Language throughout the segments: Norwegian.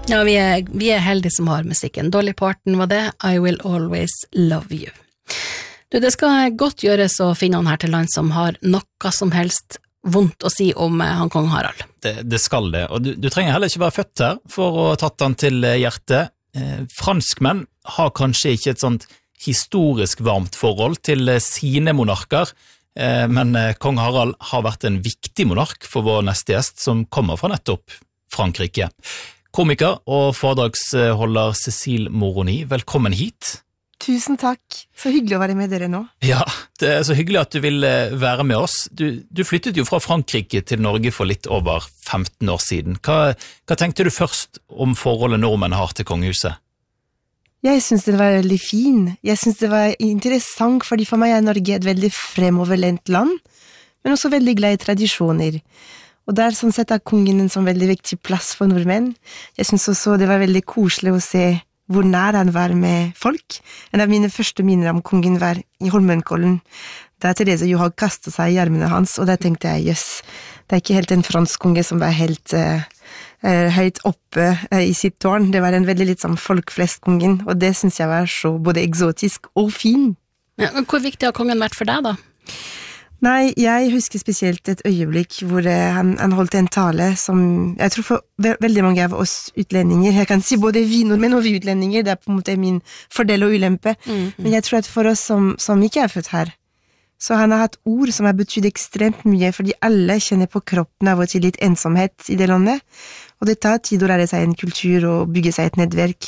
Ja, vi er heldige som har musikken. Dolly Parton var det, I Will Always Love You. Du, det skal godt gjøres å finne han her til land som har noe som helst vondt å si om han kong Harald. Det skal det, og du trenger heller ikke være født her for å ha tatt han til hjertet. Franskmenn har kanskje ikke et sånt historisk varmt forhold til sine monarker, men kong Harald har vært en viktig monark for vår neste gjest, som kommer fra nettopp Frankrike. Komiker og foredragsholder Cécile Moroni, velkommen hit. Tusen takk, så hyggelig å være med dere nå. Ja, det er så hyggelig at du vil være med oss. Du flyttet jo fra Frankrike til Norge for litt over 15 år siden. Hva tenkte du først om forholdet nordmenn har til kongehuset? Jeg synes det var veldig fin. Jeg synes det var interessant, fordi for meg er Norge et veldig fremoverlent land, men også veldig glad i tradisjoner. Og der sånn sett er kongen en sånn veldig viktig plass for nordmenn. Jeg synes også det var veldig koselig å se hvor nær han var med folk. En av mine første minner om kongen var i Holmenkollen, da Therese Johaug kastet seg i armene hans, og da tenkte jeg, jøss, det er ikke helt en fransk konge som var helt høyt oppe i sitt tårn. Det var en veldig litt sånn folkflest-kongen, og det synes jeg var så både eksotisk og fin. Ja, men hvor viktig har kongen vært for deg da? Nei, jeg husker spesielt et øyeblikk hvor han holdt en tale som, jeg tror for veldig mange av oss utlendinger, jeg kan si både vi nordmenn og vi utlendinger, det er på en måte min fordel og ulempe, men jeg tror at for oss som ikke er født her, så han har hatt ord som har betydd ekstremt mye, fordi alle kjenner på kroppen av og til litt ensomhet i det landet, og det tar tid å lære seg en kultur og bygge seg et nettverk,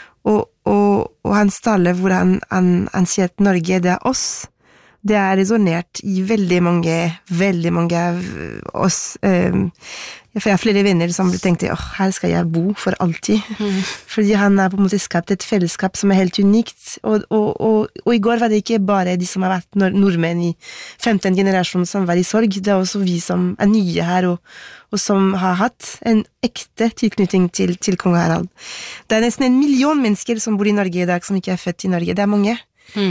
og hans tale hvor han sier at Norge, det er oss. Det er resonert i veldig mange av oss. Jeg har flere venner som tenkte, her skal jeg bo for alltid. Fordi han har på en måte skapt et fellesskap som er helt unikt. Og i går var det ikke bare de som har vært nordmenn i 15 generasjoner som var i sorg. Det er også vi som er nye her, og som har hatt en ekte tilknytning til kong Harald. Det er nesten 1 million mennesker som bor i Norge i dag, som ikke er født i Norge. Det er mange.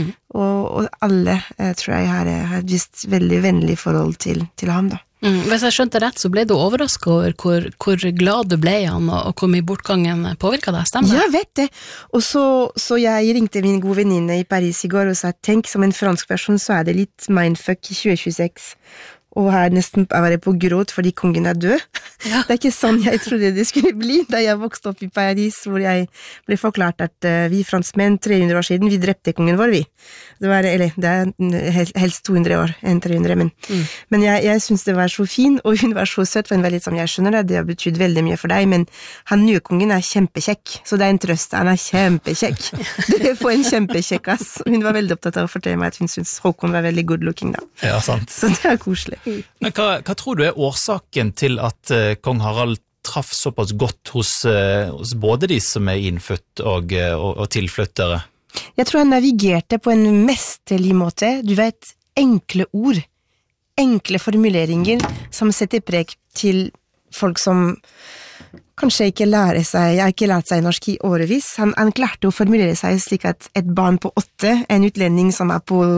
Og alle tror jeg har vist veldig vennlig forhold til ham da. Hvis jeg skjønte rett, så ble du overrasket over hvor glad du ble han, og hvor mye bortgangen påvirket deg, stemmer? Jeg vet det, og så jeg ringte min gode venninne i Paris i går og sa, tenk, som en fransk person så er det litt mindfuck i 2026, og her nesten var på gråt fordi kongen er død. Ja. Det er ikke sånn jeg trodde det skulle bli da jeg vokste opp i Paris, hvor jeg ble forklart at vi franskmenn 300 år siden, vi drepte kongen vår, vi. Det er helst 200 år enn 300, men jeg synes det var så fin, og hun var så søt, for hun var litt som jeg skjønner det, det har betydd veldig mye for deg, men han nye kongen er kjempekjekk, så det er en trøst, han er kjempekjekk. Det får en kjempekjekk, ass. Hun var veldig opptatt av å fortelle meg at hun synes Håkon var veldig good looking da. Ja, sant. Så det er koselig. Men hva tror du er årsaken til at kong Harald traff såpass godt hos både de som er innfødt og tilflyttere? Jeg tror han navigerte på en mesterlig måte. Du vet, enkle ord, enkle formuleringer som setter preg til folk som kanskje ikke lærer seg, jeg har ikke lært seg norsk i årevis. Han klarte å formulere seg slik at et barn på 8, en utlending som er på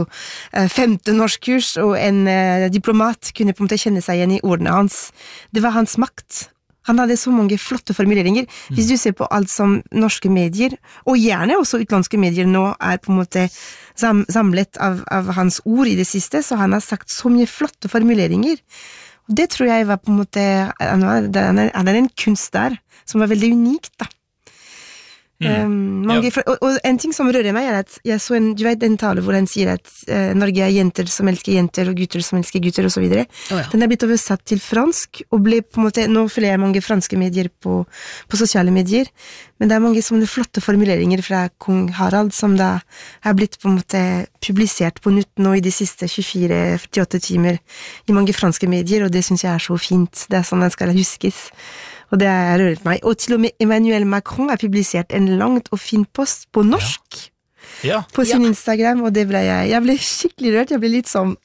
15 norskkurs, og en diplomat kunne på en måte kjenne seg igjen i ordene hans. Det var hans makt. Han hadde så mange flotte formuleringer. Hvis du ser på alt som norske medier, og gjerne også utenlandske medier nå er på en måte samlet av hans ord i det siste, så han har sagt så mye flotte formuleringer. Og det tror jeg var på en måte, han er en kunst der, som var veldig unikt da. Og en ting som rører meg er at jeg så du vet en tale hvor han sier at Norge er jenter som elsker jenter og gutter som elsker gutter og så videre. Den er blitt oversatt til fransk og ble på en måte, nå følger jeg mange franske medier på sosiale medier, men det er mange sånne flotte formuleringer fra kong Harald som da har blitt på en måte publisert på nytt nå i de siste 24-48 timer i mange franske medier, og det synes jeg er så fint. Det er sånn den skal huskes. Og det har rørt meg. Og til og med Emmanuel Macron har publisert en langt og fin post på norsk på sin Instagram, og det ble jeg ble skikkelig rørt. Jeg ble litt sånn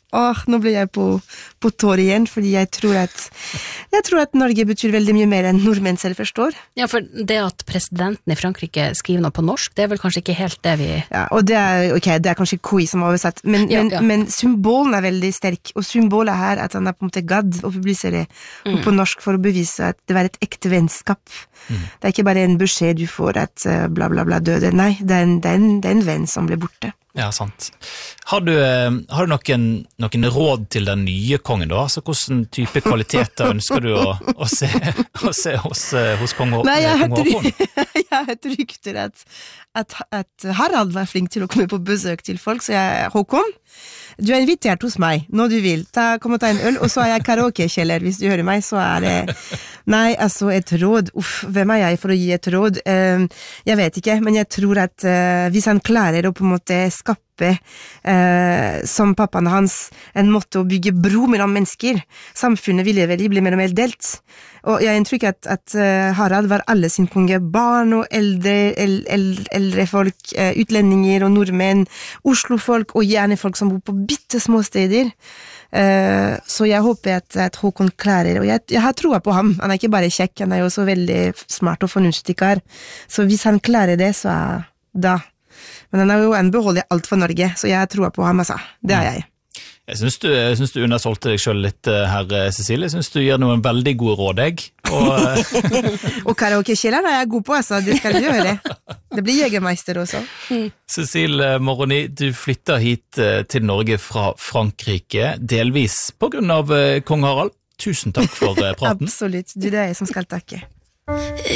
nå ble jeg på tår igjen, fordi jeg tror at Norge betyr veldig mye mer enn nordmenn selv forstår. Ja, for det at presidenten i Frankrike skriver noe på norsk, det vel kanskje ikke helt det vi... Ja, og det er kanskje KI som har oversatt, men symbolen veldig sterk, og symbolet her at han har på en måte gadd å publisere på norsk for å bevise at det var et ekte vennskap. Det ikke bare en beskjed du får at bla bla bla døde, nei, det er en venn som ble borte. Ja, sant. Har du noen råd til den nye kongen da? Altså, hvordan type kvaliteter ønsker du å se hos kong Håkon? Nei, jeg har hørt rykter at Harald var flink til å komme på besøk til folk, så Håkon, du invitert hos meg, når du vil. Kom og ta en øl, og så jeg karaoke-kjeller, hvis du hører meg, så det... Nei, altså, et råd, hvem jeg for å gi et råd? Jeg vet ikke, men jeg tror at hvis han klarer å på en måte skape, som pappaen hans, en måte å bygge bro mellom mennesker, samfunnet ville vel bli mer og mer delt. Og jeg har inntrykk at Harald var alle sin konge, barn og eldre folk, utlendinger og nordmenn, Oslo-folk og gjerne folk som bor på bittesmå steder. Så jeg håper at Håkon klarer, og jeg har troa på ham. Han ikke bare kjekk, han jo også veldig smart og fornuftig kar. Så hvis han klarer det, så da. Men han beholder alt for Norge, så jeg har troa på ham, altså. Det har jeg. Jeg synes du undersolgte deg selv litt her, Cecilie. Jeg synes du gir noen veldig gode råd, jeg. Og karaoke-kjelleren jeg god på, altså. Det skal du gjøre. Det blir Jegermeister også. Cecilie Moroni, du flytter hit til Norge fra Frankrike, delvis på grunn av kong Harald. Tusen takk for praten. Absolutt, det jeg som skal takke.